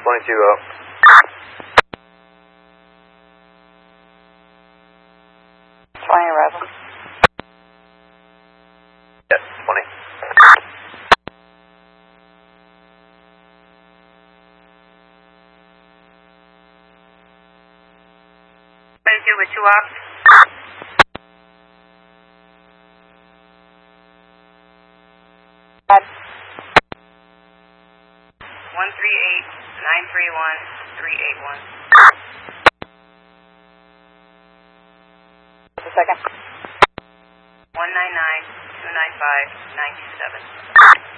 22 up. Arrival. Yes, 20. With 2 ops. Bad. 138-931-381. Just a second. 199-295-927.